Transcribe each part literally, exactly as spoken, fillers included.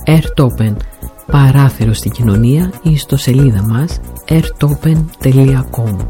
AirTopen, παράθυρο στην κοινωνία, ή στο σελίδα μας airtopen τελεία com.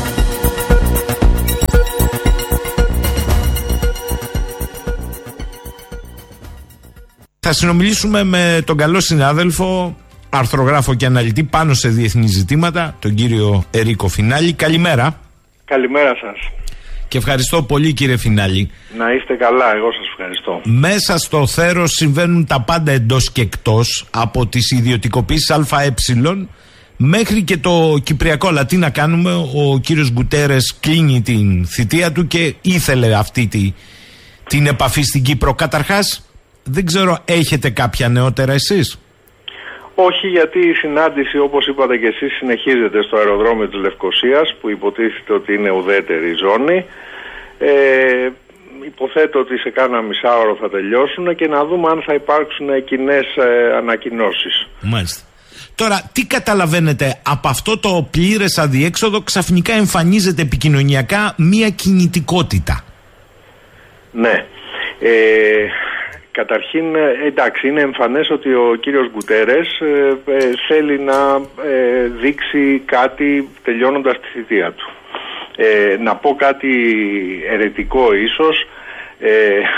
Θα συνομιλήσουμε με τον καλό συνάδελφο, αρθρογράφο και αναλυτή πάνω σε διεθνή ζητήματα, τον κύριο Ερίκο Φινάλη. Καλημέρα. Καλημέρα σας. Και ευχαριστώ πολύ, κύριε Φινάλη. Να είστε καλά, εγώ σας ευχαριστώ. Μέσα στο θέρος συμβαίνουν τα πάντα εντός και εκτός, από τις ιδιωτικοποίησεις ΑΕ μέχρι και το Κυπριακό. Αλλά τι να κάνουμε, ο κύριος Γκουτέρες κλείνει την θητεία του και ήθελε αυτή τη, την επαφή στην Κύπρο. Καταρχάς, δεν ξέρω, έχετε κάποια νεότερα εσείς? Όχι, γιατί η συνάντηση, όπως είπατε και εσείς, συνεχίζεται στο αεροδρόμιο της Λευκωσίας, που υποτίθεται ότι είναι ουδέτερη ζώνη. Ε, υποθέτω ότι σε κάνα μισάωρο θα τελειώσουν και να δούμε αν θα υπάρξουν κοινές ε, ανακοινώσεις. Μάλιστα. Τώρα, τι καταλαβαίνετε από αυτό το πλήρες αδιέξοδο? Ξαφνικά εμφανίζεται επικοινωνιακά μία κινητικότητα. Ναι. Ε, Καταρχήν, εντάξει, είναι εμφανές ότι ο κύριος Γκουτέρες ε, ε, θέλει να ε, δείξει κάτι τελειώνοντας τη θητεία του. Ε, να πω κάτι αιρετικό ίσως, ε,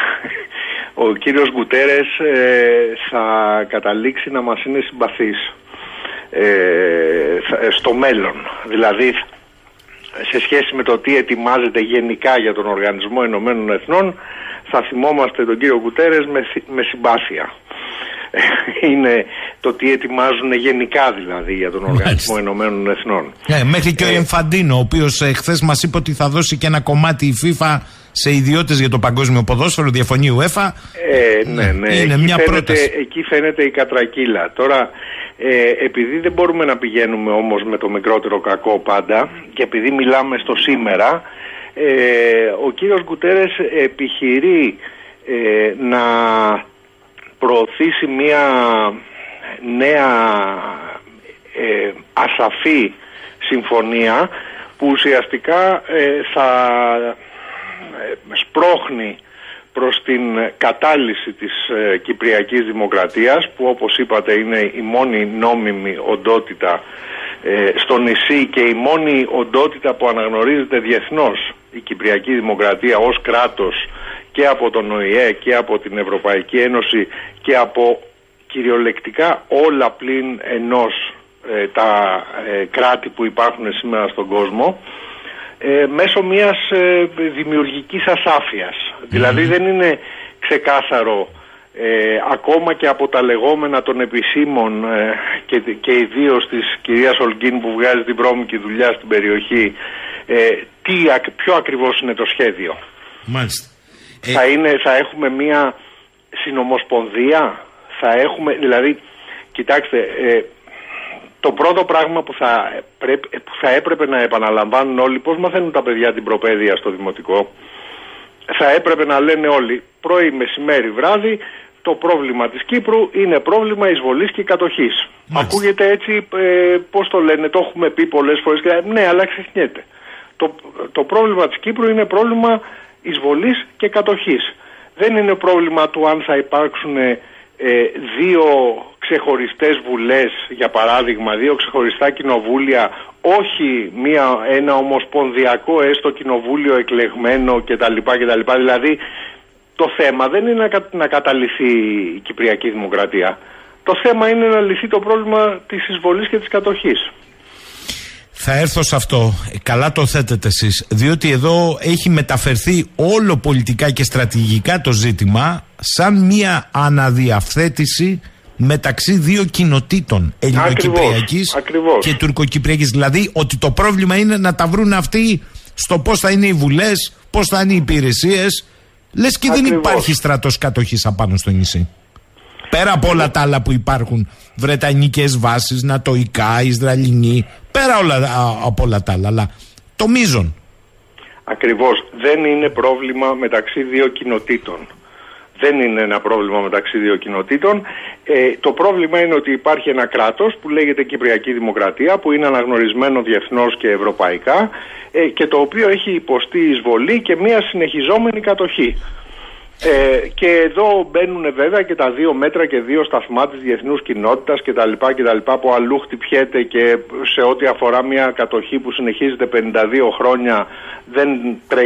ο κύριος Γκουτέρες ε, θα καταλήξει να μας είναι συμπαθής ε, στο μέλλον. Δηλαδή, σε σχέση με το τι ετοιμάζεται γενικά για τον Οργανισμό Ηνωμένων Εθνών, θα θυμόμαστε τον κύριο Γκουτέρες με, με συμπάθεια. Είναι το τι ετοιμάζουν γενικά δηλαδή για τον Οργανισμό Ηνωμένων Εθνών. Yeah, μέχρι και ε, ο Εμφαντίνο, ο οποίος ε, χθες μας είπε ότι θα δώσει και ένα κομμάτι η FIFA σε ιδιώτες για το παγκόσμιο ποδόσφαιρο, διαφωνεί UEFA. Ε, ναι, ναι. Είναι εκεί, μια φαίνεται, πρόταση. εκεί φαίνεται η κατρακύλα. Τώρα, ε, επειδή δεν μπορούμε να πηγαίνουμε όμως με το μικρότερο κακό πάντα, και επειδή μιλάμε στο σήμερα, Ε, ο κύριος Γκουτέρες επιχειρεί ε, να προωθήσει μια νέα ε, ασαφή συμφωνία που ουσιαστικά ε, θα ε, σπρώχνει προς την κατάλυση της ε, Κυπριακής Δημοκρατίας, που όπως είπατε είναι η μόνη νόμιμη οντότητα ε, στο νησί και η μόνη οντότητα που αναγνωρίζεται διεθνώς η Κυπριακή Δημοκρατία ως κράτος και από τον Ο Η Ε και από την Ευρωπαϊκή Ένωση και από κυριολεκτικά όλα πλην ενός ε, τα ε, κράτη που υπάρχουν σήμερα στον κόσμο, ε, μέσω μιας ε, δημιουργικής ασάφειας. Mm-hmm. Δηλαδή δεν είναι ξεκάθαρο ε, ακόμα και από τα λεγόμενα των επισήμων ε, και, και ιδίως της κυρίας Ολγκίν που βγάζει την βρώμικη δουλειά στην περιοχή, ε, τι, ποιο ακριβώς είναι το σχέδιο. Μάλιστα. Θα, είναι, θα έχουμε μια συνομοσπονδία, θα έχουμε, δηλαδή, κοιτάξτε, ε, το πρώτο πράγμα που θα, πρέπει, που θα έπρεπε να επαναλαμβάνουν όλοι, πώς μαθαίνουν τα παιδιά την προπαίδεια στο δημοτικό, θα έπρεπε να λένε όλοι πρωί, μεσημέρι, βράδυ, το πρόβλημα της Κύπρου είναι πρόβλημα εισβολής και κατοχής. Μάλιστα. Ακούγεται έτσι, ε, πώς το λένε, το έχουμε πει πολλές φορές, ναι, αλλά ξεχνιέται. Το, το πρόβλημα της Κύπρου είναι πρόβλημα εισβολής και κατοχής. Δεν είναι πρόβλημα του αν θα υπάρξουν ε, δύο ξεχωριστές βουλές, για παράδειγμα, δύο ξεχωριστά κοινοβούλια, όχι μια, ένα ομοσπονδιακό έστω κοινοβούλιο εκλεγμένο κτλ. κτλ. Δηλαδή το θέμα δεν είναι να, να καταλυθεί η Κυπριακή Δημοκρατία. Το θέμα είναι να λυθεί το πρόβλημα της εισβολής και της κατοχής. Θα έρθω σε αυτό. Καλά το θέτετε εσείς, διότι εδώ έχει μεταφερθεί όλο πολιτικά και στρατηγικά το ζήτημα σαν μια αναδιαφθέτηση μεταξύ δύο κοινοτήτων, ελληνοκυπριακής και τουρκοκυπριακής. Δηλαδή ότι το πρόβλημα είναι να τα βρουν αυτοί στο πώς θα είναι οι βουλές, πώς θα είναι οι υπηρεσίες. Λες και Ακριβώς. Δεν υπάρχει στρατός κατοχής απάνω στο νησί. Πέρα από όλα τα άλλα που υπάρχουν, βρετανικές βάσεις, νατοϊκά, Ισραηλινοί, πέρα όλα, από όλα τα άλλα, αλλά το μείζον. Ακριβώς. Δεν είναι πρόβλημα μεταξύ δύο κοινοτήτων. Δεν είναι ένα πρόβλημα μεταξύ δύο κοινοτήτων. Ε, το πρόβλημα είναι ότι υπάρχει ένα κράτος που λέγεται Κυπριακή Δημοκρατία, που είναι αναγνωρισμένο διεθνώς και ευρωπαϊκά ε, και το οποίο έχει υποστεί εισβολή και μια συνεχιζόμενη κατοχή. Ε, και εδώ μπαίνουν βέβαια και τα δύο μέτρα και δύο σταθμά της διεθνούς κοινότητας κτλ. Που αλλού χτυπιέται και σε ό,τι αφορά μια κατοχή που συνεχίζεται πενήντα δύο χρόνια δεν τρέχει